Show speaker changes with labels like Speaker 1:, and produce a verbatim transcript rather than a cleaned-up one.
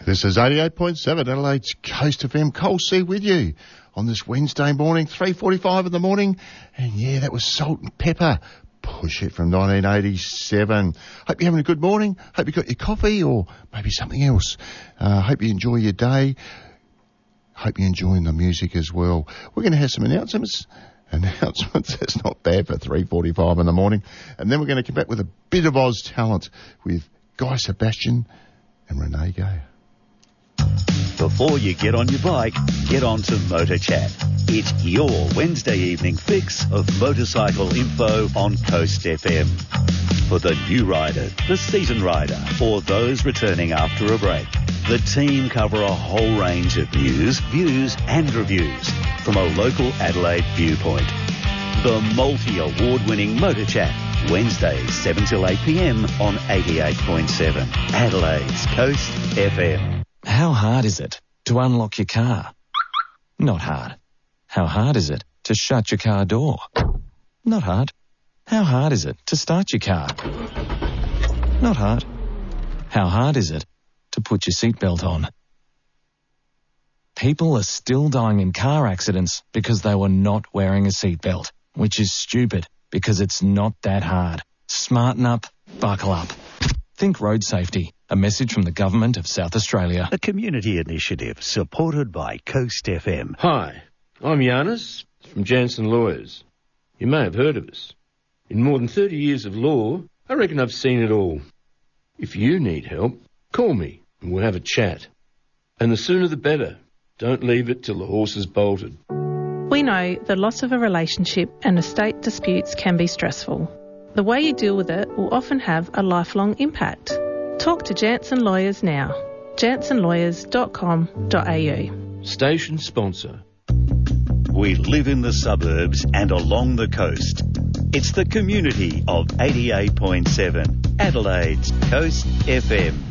Speaker 1: This is eighty-eight point seven Adelaide's Coast F M. Cole C with you on this Wednesday morning, three forty-five in the morning. And yeah, that was Salt and Pepper. Push It from nineteen eighty-seven. Hope you're having a good morning. Hope you got your coffee or maybe something else. Uh, hope you enjoy your day. Hope you're enjoying the music as well. We're going to have some announcements. Announcements. That's not bad for three forty-five in the morning. And then we're going to come back with a bit of Oz talent with Guy Sebastian and Renee Gay.
Speaker 2: Before you get on your bike, get on to Motor Chat. It's your Wednesday evening fix of motorcycle info on Coast F M. For the new rider, the seasoned rider, or those returning after a break, the team cover a whole range of news, views and reviews from a local Adelaide viewpoint. The multi-award-winning Motor Chat, Wednesdays seven till eight p m on eighty-eight point seven, Adelaide's Coast F M.
Speaker 3: How hard is it to unlock your car? Not hard. How hard is it to shut your car door? Not hard. How hard is it to start your car? Not hard. How hard is it to put your seatbelt on? People are still dying in car accidents because they were not wearing a seatbelt, which is stupid because it's not that hard. Smarten up, buckle up. Think road safety. A message from the Government of South Australia.
Speaker 2: A community initiative supported by Coast F M.
Speaker 4: Hi, I'm Giannis from Jansen Lawyers. You may have heard of us. In more than thirty years of law, I reckon I've seen it all. If you need help, call me and we'll have a chat. And the sooner the better. Don't leave it till the horse is bolted.
Speaker 5: We know the loss of a relationship and estate disputes can be stressful. The way you deal with it will often have a lifelong impact. Talk to Jansen Lawyers now. jansen lawyers dot com dot a u.
Speaker 4: Station sponsor.
Speaker 2: We live in the suburbs and along the coast. It's the community of eighty-eight point seven, Adelaide's Coast F M.